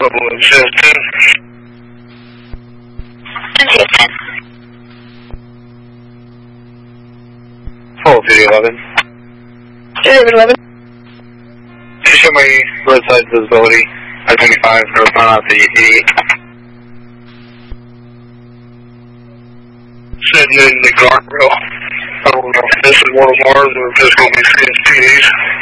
Trouble in Chester. 411. 11. Can you show me roadside visibility? I-25, northbound out to 88. Sitting in the guardrail. I don't know if this is one of ours or if this is going to be CSTD's.